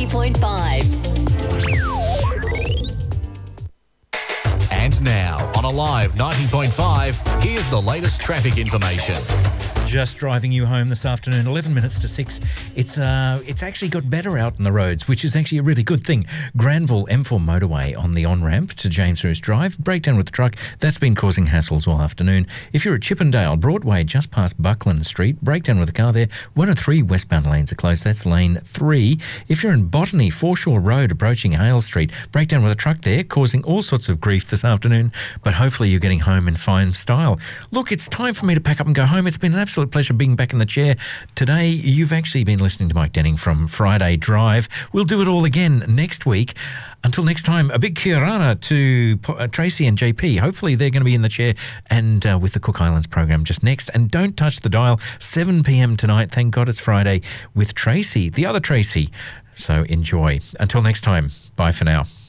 90.5. And now, on Alive 90.5, here's the latest traffic information. Just driving you home this afternoon, 11 minutes to 6. It's actually got better out on the roads, which is actually a really good thing. Granville M4 motorway on the on-ramp to James Roos Drive. Breakdown with the truck. That's been causing hassles all afternoon. If you're at Chippendale, Broadway just past Buckland Street. Breakdown with the car there. 1 and 3 westbound lanes are closed. That's lane 3. If you're in Botany, Foreshore Road approaching Hale Street. Breakdown with a truck there, causing all sorts of grief this afternoon. But hopefully you're getting home in fine style. Look, it's time for me to pack up and go home. It's been an absolute pleasure being back in the chair. Today, you've actually been listening to Mike Denning from Friday Drive. We'll do it all again next week. Until next time, a big kia ora to Tracy and JP. Hopefully they're going to be in the chair and with the Cook Islands program just next. And don't touch the dial, 7 p.m. tonight. Thank God it's Friday with Tracy, the other Tracy. So enjoy. Until next time, bye for now.